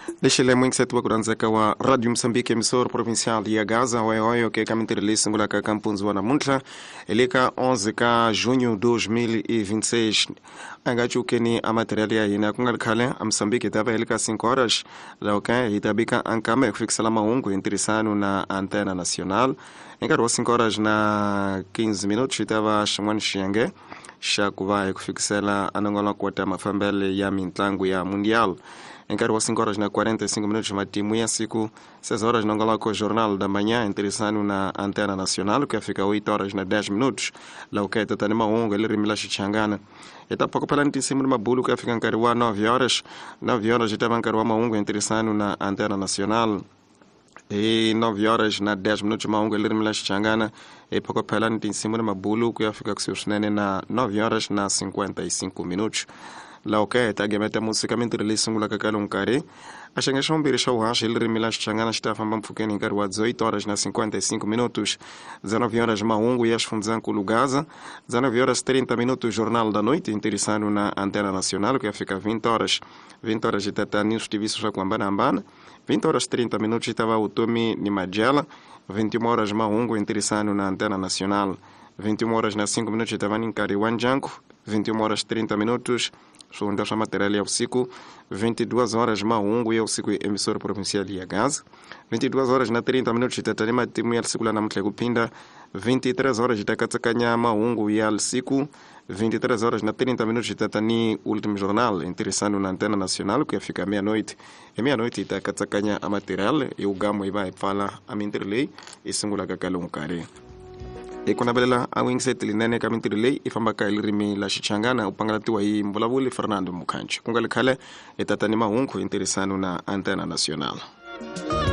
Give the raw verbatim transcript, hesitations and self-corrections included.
Lexile mwingi setu wakuranzeka wa Radio Msambiki emissora provincial ya Gaza oioio que kamintirilice ngula ka kampunzi wana muntla elika onze ka junho dois mil e vinte e seis angachu keni a material ya ina kungal khale a Msambiki tava elika cinco horas lauka itabika ankama kufikisala maungu interessano na antena nacional engarwa cinco horas na quinze minutos itava shimwani xienge xa kuva kufikisela anangola kwata mafambele ya mintlangu ya mundial encara wa cinco horas na quarenta e cinco minutos matimu ya siku seis horas na ngola com o jornal da manhã interessando na antena nacional que fica oito horas na dez minutos lá o que é tata nima unga ele rimila xichangana eta pouco pela noticiamo numa bulu que fica encari wa nove horas nove horas estava encari wa maunga interessando na antena nacional e nove horas na dez minutos maunga ele rimila xichangana e pouco pela noticiamo numa bulu que fica com seus nene na nove horas na cinquenta e cinco minutos lá o que é tagemeta música mentirilice ngula kakalo nkari achanga xombiri xa uhaxa ele rimila xichangana xita famba mpfukeni nkari wa dezoito horas na cinquenta e cinco minutos dezenove horas maungu ya xifundzakulu Gaza dezenove horas trinta minutos jornal da noite interessando na antena nacional que fica vinte horas vinte horas itata nisso tiviso xa kuambana ambana vinte horas trinta minutos itava utomi ni Majela vinte e uma horas maungu interessando na antena nacional vinte e uma horas na cinco minutos itava nkari wa Njango vinte e uma horas trinta minutos sondagem material ao ciclo, vinte e duas horas maungu e ao ciclo emissora provincial ya Gaza, vinte e duas horas na trinta minutos itatanima timu ya ciclo na mtlego pinda, vinte e três horas itakatsakanya maungu e ao ciclo, vinte e três horas na trinta minutos itatani último jornal interessando na antena nacional que fica meia-noite. E meia-noite itakatsakanya a material e o gamo vai falar a minterlei e singula kakalungkare. E kuna belela a wingset linene kamintirlei ifamba ka ilirimi la xichangana upangalatiwa hi mvulavuli Fernando Mukhanchi kungali khale etatani mahungu interessano na antena nacional.